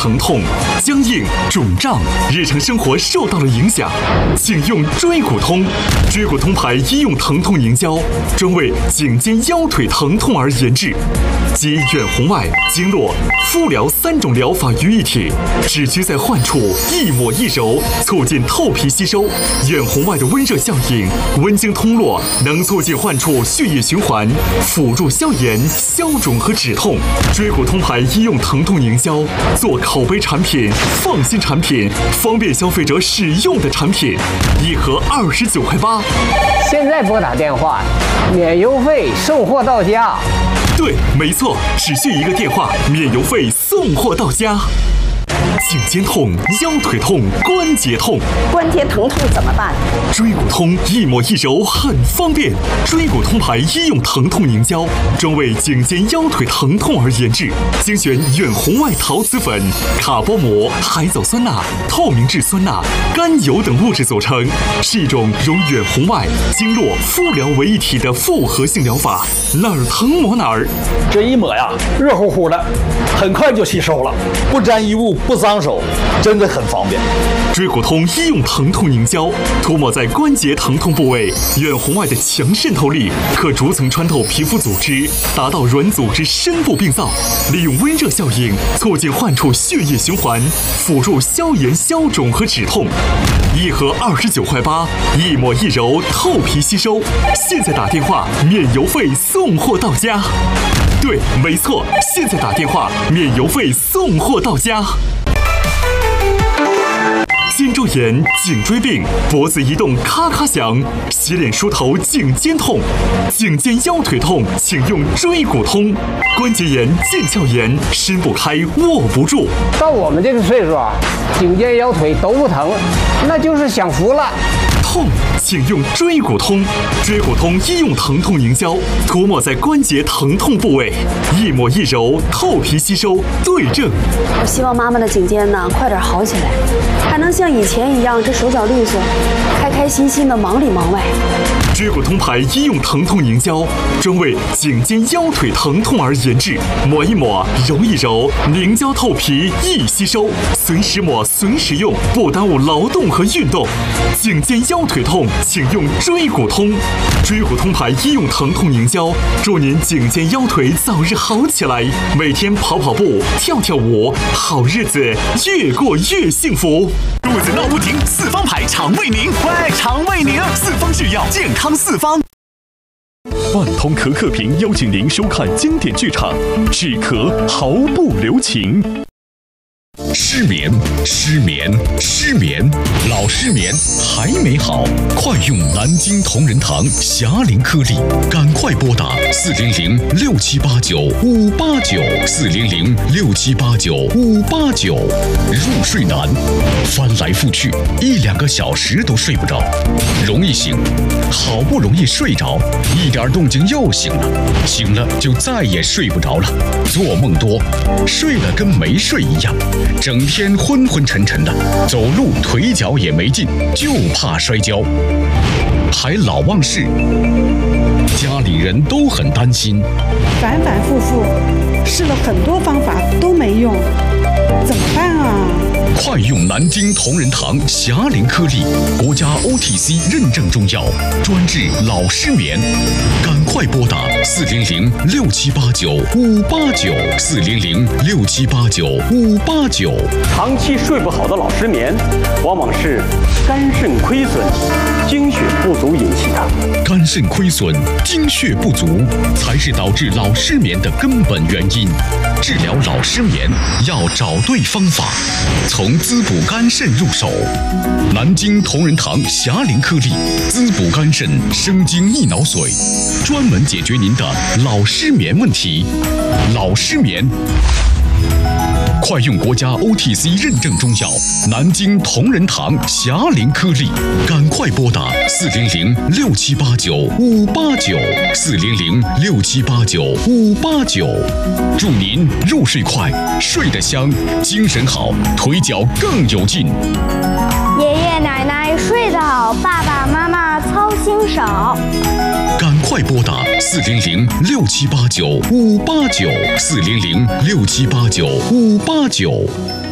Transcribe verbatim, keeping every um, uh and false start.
疼痛、僵硬、肿胀，日常生活受到了影响，请用椎骨通。椎骨通牌医用疼痛凝胶，专为颈肩腰腿疼痛而研制，集远红外、经络、敷疗三种疗法于一体，只需在患处一抹一揉，促进透皮吸收。远红外的温热效应，温经通络，能促进患处血液循环，辅助消炎、消肿和止痛。椎骨通牌医用疼痛凝胶，做口碑产品、放心产品、方便消费者使用的产品，一盒二十九块八。 现在拨打电话，免邮费，送货到家。 对，没错，只需一个电话，免邮费，送货到家。颈肩痛、腰腿痛、关节痛， 关节疼痛怎么办？ 椎骨通一抹一揉很方便。椎骨通牌医用疼痛凝胶，专为颈肩腰腿疼痛而研制，精选远红外陶瓷粉、卡波膜、海藻酸钠、透明质酸钠、甘油等物质组成，是一种融远红外、经络、敷疗为一体的复合性疗法，哪儿疼抹哪儿。 这一抹呀，热乎乎的，很快就吸收了，不沾衣物，不脏手，真的很方便。 椎骨通医用疼痛凝胶，涂抹在关节疼痛部位，远红外的强渗透力可逐层穿透皮肤组织，达到软组织深部病灶，利用温热效应促进患处血液循环，辅助消炎、消肿和止痛。一盒二十九块八，一抹一揉，透皮吸收。现在打电话，免邮费，送货到家。对，没错，现在打电话，免邮费，送货到家。肩周炎、颈椎病、脖子移动咔咔响，洗脸梳头颈肩痛，颈肩腰腿痛，请用椎骨通。关节炎、腱鞘炎，伸不开、握不住。 到我们这个岁数啊，颈肩腰腿都不疼，那就是享福了。 痛，请用椎骨通。椎骨通医用疼痛凝胶，涂抹在关节疼痛部位，一抹一揉，透皮吸收，对症。 我希望妈妈的颈肩呢快点好起来，还能像以前一样这手脚利索，开开心心的忙里忙外。 椎骨通牌医用疼痛凝胶，专为颈肩腰腿疼痛而研制，抹一抹，揉一揉，凝胶透皮易吸收，随时抹随时用，不耽误劳动和运动。颈肩腰腿痛，请用椎骨通。椎骨通牌医用疼痛凝胶，祝您颈肩腰腿早日好起来，每天跑跑步、跳跳舞，好日子越过越幸福。 肚子闹不停，四方牌肠胃宁，喂，肠胃宁，四方制药，健康四方。 万通可可屏邀请您收看经典剧场，止咳毫不留情。 失眠，失眠，失眠，老失眠还没好，快用南京同仁堂霞灵颗粒，赶快拨打四零零六七八九五八九四零零六七八九五八九。入睡难，翻来覆去一两个小时都睡不着，容易醒，好不容易睡着，一点动静又醒了，醒了就再也睡不着了，做梦多，睡了跟没睡一样。整天昏昏沉沉的，走路腿脚也没劲，就怕摔跤，还老忘事，家里人都很担心， 反反复复试了很多方法都没用，怎么办啊？ 快用南京同仁堂霞灵颗粒，国家 O T C 认证中药，专治老失眠。赶快拨打四零零六七八九五八九四零零六七八九五八九。 长期睡不好的老失眠，往往是肝肾亏损、精血不足引起的。 肝肾亏损、精血不足才是导致老失眠的根本原因。治疗老失眠要找对方法，从滋补肝肾入手。南京同仁堂霞灵颗粒，滋补肝肾，生津益脑髓，专门解决您的老失眠问题。老失眠，快用国家 O T C 认证中药南京同仁堂霞灵颗粒，赶快拨打四零零六七八九五八九四零零六七八九五八九。祝您入睡快，睡得香，精神好，腿脚更有劲。 爷爷奶奶睡得好，爸爸妈妈操心少。 赶快拨打四零零六七八九五八九四零零六七八九五八九。